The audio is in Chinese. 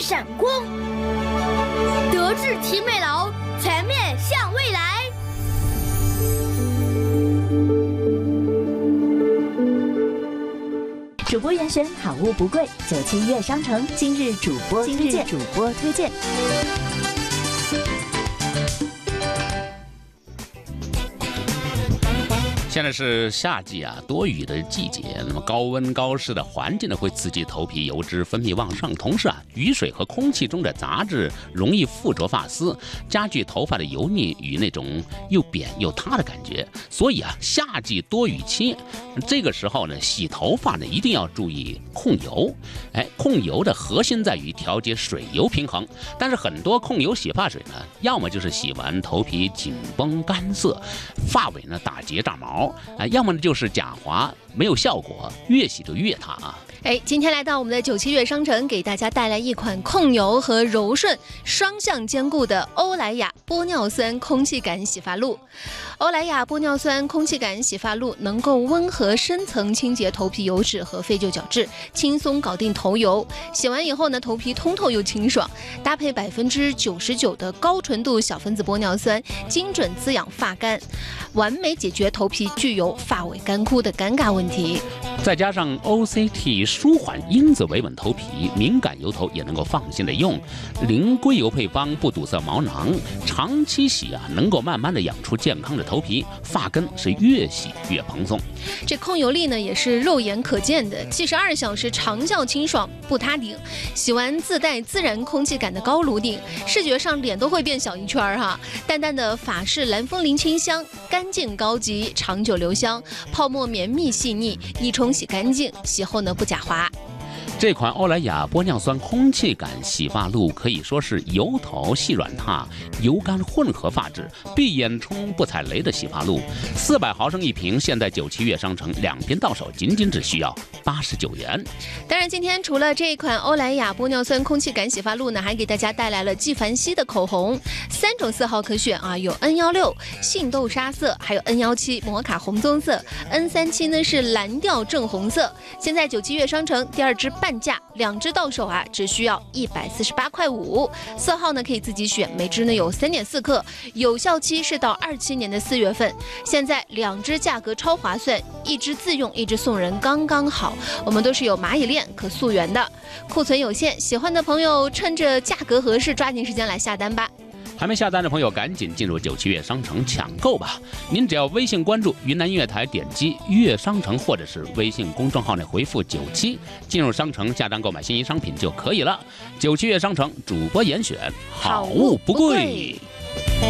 闪光。德智体美劳，全面向未来。 主播严选好物不贵，97悦商城今日主播推荐。 现在是夏季啊，多雨的季节，那么高温高湿的环境呢，会刺激头皮油脂分泌旺盛，同时啊，雨水和空气中的杂质容易附着发丝，加剧头发的油腻与那种又扁又塌的感觉。所以啊，夏季多雨期，这个时候呢，洗头发呢一定要注意控油。控油的核心在于调节水油平衡，但是很多控油洗发水呢，要么就是洗完头皮紧绷干涩，发尾呢打结炸毛。要么就是假滑，没有效果，越洗就越塌啊。 今天来到我们的97悦商城，给大家带来一款控油和柔顺双向兼顾的欧莱雅玻尿酸空气感洗发露。欧莱雅玻尿酸空气感洗发露能够温和深层清洁头皮油脂和废旧角质，轻松搞定头油。洗完以后呢，头皮通透又清爽，搭配99%的高纯度小分子玻尿酸，精准滋养发干，完美解决头皮具有发尾干枯的尴尬问题。 再加上 OCT 舒缓因子维稳头皮，敏感油头也能够放心的用。零硅油配方不堵塞毛囊，长期洗啊，能够慢慢的养出健康的头皮，发根是越洗越蓬松。 这控油力呢也是肉眼可见的，72小时长效清爽不塌顶，洗完自带自然空气感的高颅顶，视觉上脸都会变小一圈哈。淡淡的法式蓝风铃清香，干净高级，长久留香，泡沫绵密细腻，一冲洗干净，洗后呢不假滑。 这款欧莱雅玻尿酸空气感洗发露可以说是油头细软塌、油干混合发质，闭眼冲不踩雷的洗发露。400毫升一瓶，现在97悦商城2瓶到手，仅仅只需要89元。 当然，今天除了这一款欧莱雅玻尿酸空气感洗发露呢，还给大家带来了纪梵希的口红，3种色号可选啊，有 N16 杏豆沙色，还有 N17 摩卡红棕色 ，N37呢是蓝调正红色。现在97悦商城第2支半价，2支到手啊，只需要148.5块。色号呢可以自己选，每支呢有3.4克，有效期是到27年的4月份。现在2支价格超划算，1支自用，1支送人，刚刚好。我们都是有蚂蚁链可溯源的，库存有限，喜欢的朋友趁着价格合适，抓紧时间来下单吧。 还没下单的朋友，赶紧进入97悦商城抢购吧！您只要微信关注云南音乐台，点击悦商城，或者是微信公众号内回复97，进入商城下单购买心仪商品就可以了。97悦商城主播严选，好物不贵。